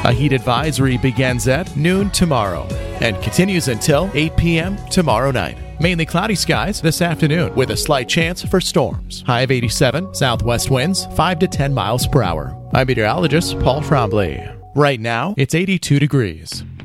A heat advisory begins at noon tomorrow and continues until 8 p.m. tomorrow night. Mainly cloudy skies this afternoon with a slight chance for storms. High of 87, southwest winds 5 to 10 miles per hour. I'm meteorologist Paul Trombley. Right now, it's 82 degrees.